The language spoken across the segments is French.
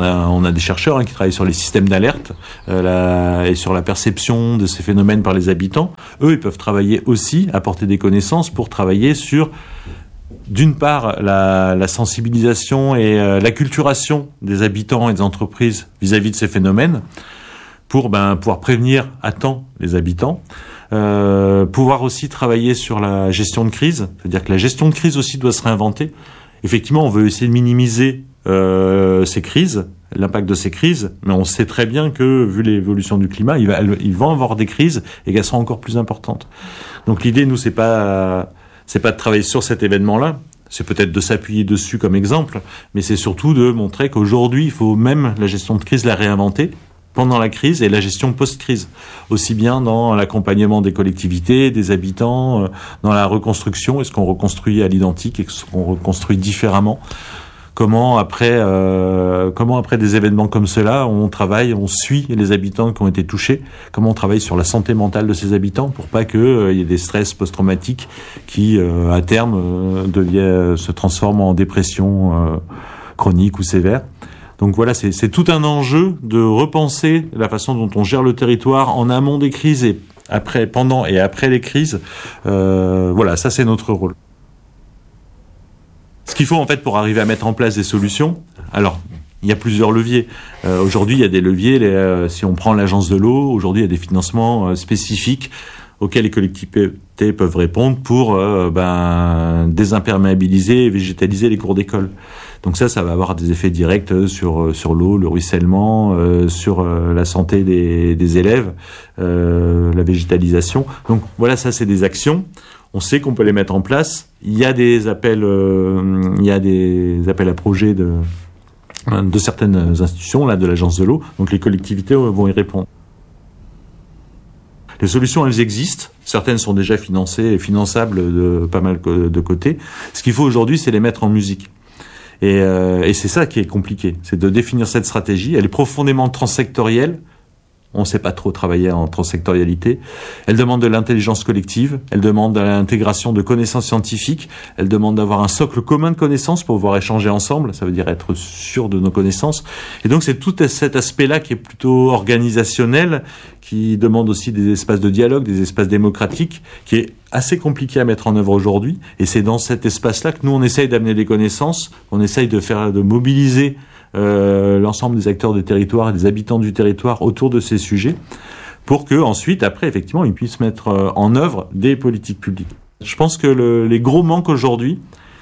On a des chercheurs qui travaillent sur les systèmes d'alerte et sur la perception de ces phénomènes par les habitants. Eux, ils peuvent travailler aussi, apporter des connaissances pour travailler sur, d'une part, la sensibilisation et l'acculturation des habitants et des entreprises vis-à-vis de ces phénomènes, pour pouvoir prévenir à temps les habitants. Pouvoir aussi travailler sur la gestion de crise, c'est-à-dire que la gestion de crise aussi doit se réinventer. Effectivement, on veut essayer de minimiser ces crises, l'impact de ces crises, mais on sait très bien que, vu l'évolution du climat, il va y avoir des crises et qu'elles seront encore plus importantes. Donc l'idée, nous, c'est pas de travailler sur cet événement-là, c'est peut-être de s'appuyer dessus comme exemple, mais c'est surtout de montrer qu'aujourd'hui, il faut même la gestion de crise la réinventer pendant la crise et la gestion post-crise, aussi bien dans l'accompagnement des collectivités, des habitants, dans la reconstruction, est-ce qu'on reconstruit à l'identique, est-ce qu'on reconstruit différemment, comment après des événements comme cela, on travaille, on suit les habitants qui ont été touchés, comment on travaille sur la santé mentale de ces habitants pour pas qu'il y ait des stress post-traumatiques qui, à terme, se transforment en dépression chronique ou sévère. Donc voilà, c'est tout un enjeu de repenser la façon dont on gère le territoire en amont des crises et après, pendant et après les crises. Voilà, ça c'est notre rôle. Ce qu'il faut en fait pour arriver à mettre en place des solutions, alors il y a plusieurs leviers. Aujourd'hui, il y a des leviers. Si on prend l'agence de l'eau, aujourd'hui il y a des financements spécifiques auxquels les collectivités peuvent répondre pour désimperméabiliser et végétaliser les cours d'école. Donc ça va avoir des effets directs sur l'eau, le ruissellement, sur la santé des élèves, la végétalisation. Donc voilà, ça c'est des actions. On sait qu'on peut les mettre en place. Il y a des appels à projets de certaines institutions, là, de l'agence de l'eau. Donc les collectivités vont y répondre. Les solutions, elles existent. Certaines sont déjà financées et finançables de pas mal de côtés. Ce qu'il faut aujourd'hui, c'est les mettre en musique. Et c'est ça qui est compliqué. C'est de définir cette stratégie. Elle est profondément transsectorielle. On ne sait pas trop travailler en transsectorialité. Elle demande de l'intelligence collective. Elle demande de l'intégration de connaissances scientifiques. Elle demande d'avoir un socle commun de connaissances pour pouvoir échanger ensemble. Ça veut dire être sûr de nos connaissances. Et donc, c'est tout cet aspect-là qui est plutôt organisationnel, qui demande aussi des espaces de dialogue, des espaces démocratiques, qui est assez compliqué à mettre en œuvre aujourd'hui. Et c'est dans cet espace-là que nous, on essaye d'amener des connaissances, on essaye de mobiliser l'ensemble des acteurs du territoire et des habitants du territoire autour de ces sujets pour que ensuite, après, effectivement, ils puissent mettre en œuvre des politiques publiques. Je pense que les gros manques aujourd'hui,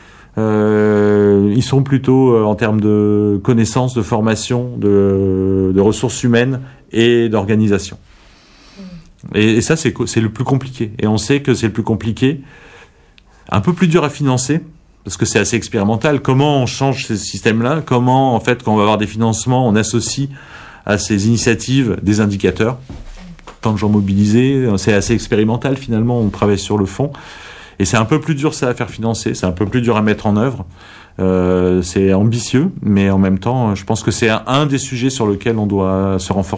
ils sont plutôt en termes de connaissances, de formation, de ressources humaines et d'organisation. Et ça, c'est le plus compliqué. Et on sait que c'est le plus compliqué, un peu plus dur à financer, parce que c'est assez expérimental. Comment on change ces systèmes-là? Comment, en fait, quand on va avoir des financements, on associe à ces initiatives des indicateurs? Tant de gens mobilisés, c'est assez expérimental finalement, on travaille sur le fond. Et c'est un peu plus dur ça à faire financer, c'est un peu plus dur à mettre en œuvre. C'est ambitieux, mais en même temps, je pense que c'est un des sujets sur lequel on doit se renforcer.